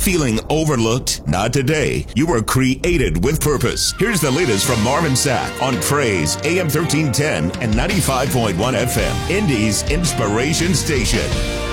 Feeling overlooked? Not today. You were created with purpose. Here's the latest from Marvin Sapp on Praise, AM 1310 and 95.1 FM, Indy's inspiration station.